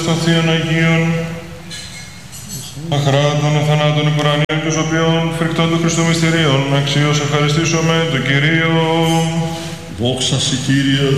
των Θείων Αγίων, αχράτων θανάτων υπουρανίων, τους οποίων φρικτών του Χριστού μυστηρίων, αξίως ευχαριστήσουμε τον Κυρίο. Δόξα σοι, Κύριε.